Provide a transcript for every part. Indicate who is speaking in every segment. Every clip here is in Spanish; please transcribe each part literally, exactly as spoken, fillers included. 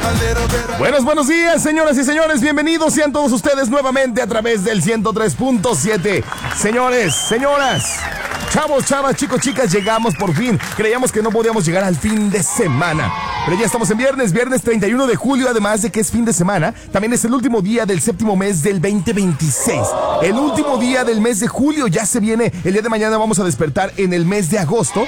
Speaker 1: Buenos, buenos días, señoras y señores. Bienvenidos sean todos ustedes nuevamente a través del ciento tres punto siete. Señores, señoras, chavos, chavas, chicos, chicas, llegamos por fin. Creíamos que no podíamos llegar al fin de semana, pero ya estamos en viernes, viernes treinta y uno de julio. Además de que es fin de semana, también es el último día del séptimo mes del veinte veintiséis. El último día del mes de julio. Ya se viene, el día de mañana vamos a despertar en el mes de agosto.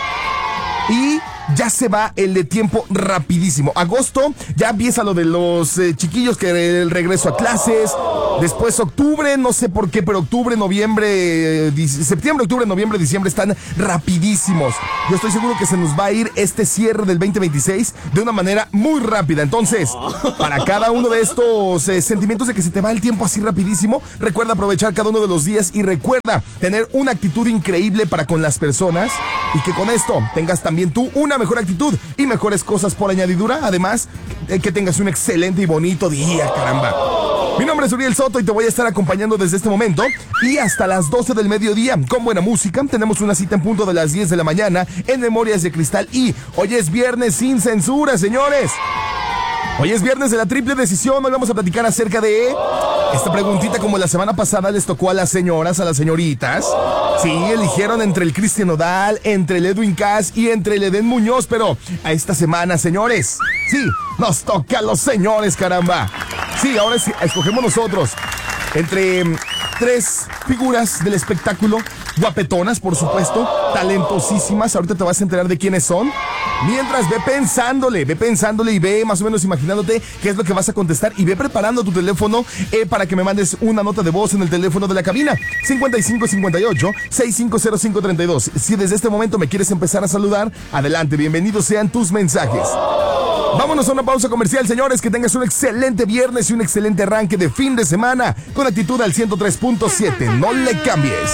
Speaker 1: Y ya se va el de tiempo rapidísimo. Agosto, ya empieza lo de los eh, chiquillos, que el regreso a clases. Después octubre, no sé por qué, pero octubre, noviembre, eh, septiembre, octubre, noviembre, diciembre están rapidísimos. Yo estoy seguro que se nos va a ir este cierre del veinte veintiséis de una manera muy rápida. Entonces, para cada uno de estos eh, sentimientos de que se te va el tiempo así rapidísimo, recuerda aprovechar cada uno de los días y recuerda tener una actitud increíble para con las personas, y que con esto tengas también tú una mejor actitud y mejores cosas por añadidura. Además, eh, que tengas un excelente y bonito día, caramba. Mi nombre es Uriel Soto y te voy a estar acompañando desde este momento y hasta las doce del mediodía con buena música. Tenemos una cita en punto de las diez de la mañana en Memorias de Cristal, y hoy es viernes sin censura, señores. Hoy es viernes de la triple decisión. Hoy vamos a platicar acerca de esta preguntita, como la semana pasada les tocó a las señoras, a las señoritas. Sí, eligieron entre el Cristian Nodal, entre el Edwin Cass y entre el Edén Muñoz, pero a esta semana, señores, sí, nos toca a los señores, caramba. Sí, ahora sí, escogemos nosotros entre tres figuras del espectáculo, guapetonas, por supuesto, talentosísimas. Ahorita te vas a enterar de quiénes son. Mientras, ve pensándole, ve pensándole y ve más o menos imaginándote qué es lo que vas a contestar, y ve preparando tu teléfono eh, para que me mandes una nota de voz en el teléfono de la cabina cincuenta y cinco cincuenta y ocho, sesenta y cinco cero cinco treinta y dos. Si desde este momento me quieres empezar a saludar, adelante, bienvenidos sean tus mensajes. Vámonos a una pausa comercial, señores. Que tengas un excelente viernes y un excelente arranque de fin de semana con actitud al ciento tres punto siete. No le cambies.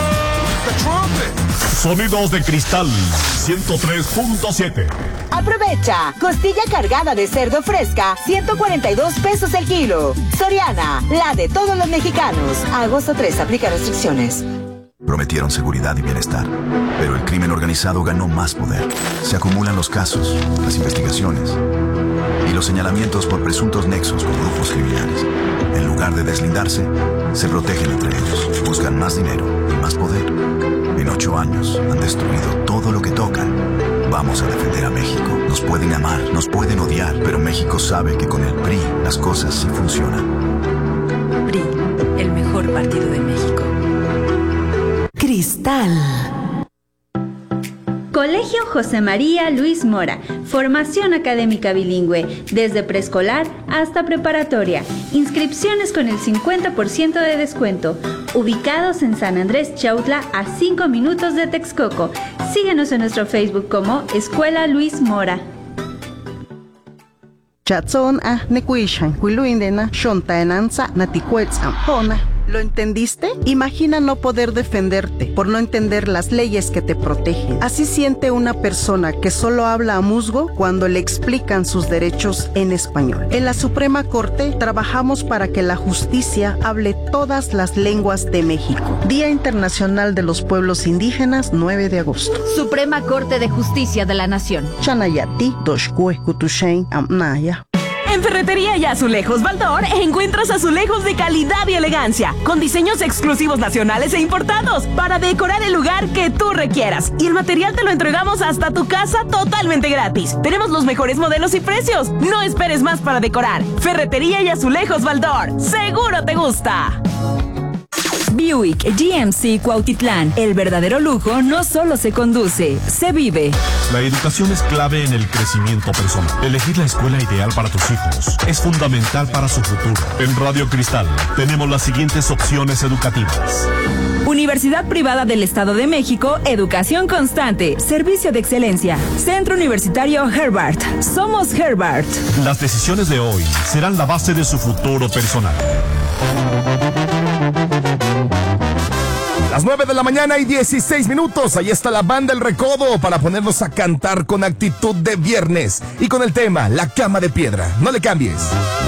Speaker 2: Sonidos de Cristal ciento tres punto siete.
Speaker 3: Aprovecha, costilla cargada de cerdo fresca, ciento cuarenta y dos pesos el kilo. Soriana, la de todos los mexicanos. Agosto tres, aplica restricciones.
Speaker 4: Prometieron seguridad y bienestar, pero el crimen organizado ganó más poder. Se acumulan los casos, las investigaciones y los señalamientos por presuntos nexos con grupos criminales. En lugar de deslindarse, se protegen entre ellos, buscan más dinero y más poder. En ocho años han destruido todo lo que tocan. Vamos a defender a México. Nos pueden amar, nos pueden odiar, pero México sabe que con el P R I las cosas sí funcionan.
Speaker 5: P R I, el mejor partido de México.
Speaker 6: Cristal.
Speaker 7: Colegio José María Luis Mora, formación académica bilingüe, desde preescolar hasta preparatoria, inscripciones con el cincuenta por ciento de descuento, ubicados en San Andrés Chautla, a cinco minutos de Texcoco. Síguenos en nuestro Facebook como Escuela Luis Mora.
Speaker 8: Chatson a nekuishan, kuiluindena, shontaenanza, naticuetzam, hona. ¿Lo entendiste? Imagina no poder defenderte por no entender las leyes que te protegen. Así siente una persona que solo habla a musgo cuando le explican sus derechos en español. En la Suprema Corte trabajamos para que la justicia hable todas las lenguas de México. Día Internacional de los Pueblos Indígenas, nueve de agosto.
Speaker 5: Suprema Corte de Justicia de la Nación.
Speaker 8: Chanayati, Doshkue, Kutushain, Amnaya.
Speaker 6: En Ferretería y Azulejos Baldor encuentras azulejos de calidad y elegancia, con diseños exclusivos nacionales e importados, para decorar el lugar que tú requieras. Y el material te lo entregamos hasta tu casa totalmente gratis. Tenemos los mejores modelos y precios. No esperes más para decorar. Ferretería y Azulejos Baldor. ¡Seguro te gusta!
Speaker 5: Buick G M C Cuautitlán. El verdadero lujo no solo se conduce, se vive.
Speaker 2: La educación es clave en el crecimiento personal. Elegir la escuela ideal para tus hijos es fundamental para su futuro. En Radio Cristal tenemos las siguientes opciones educativas.
Speaker 5: Universidad Privada del Estado de México, educación constante, servicio de excelencia. Centro Universitario Herbart. Somos Herbart.
Speaker 2: Las decisiones de hoy serán la base de su futuro personal.
Speaker 1: Las nueve de la mañana y dieciséis minutos. Ahí está la banda El Recodo para ponernos a cantar con actitud de viernes y con el tema La Cama de Piedra. No le cambies.